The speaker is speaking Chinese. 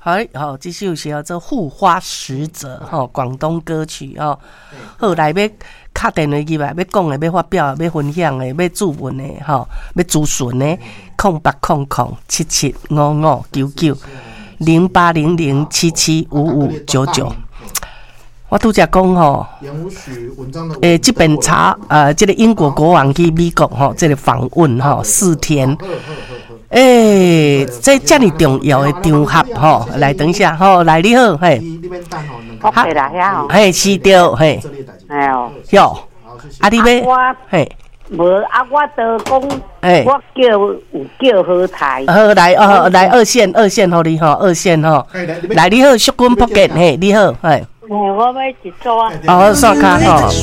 好，这首是叫做《护花使者》广东歌曲哦。后来要敲电话进来，要讲的、要发表的、要分享的、要注文的要咨询的，08007755990800775599。我拄则讲吼，这边查这个英国国王去美国吼，这个访问吼4天。这这么重要的场合吼，来等一下吼，来你好，嘿， 好啦，遐嘿是对，嘿， 哎呦， 哟，你要，嘿， 无我都讲，我有叫好台， 好来二线，互你吼，二线吼，来你好，淑君福建，嘿，你好，嘿， 我要一组啊， 刷卡吼。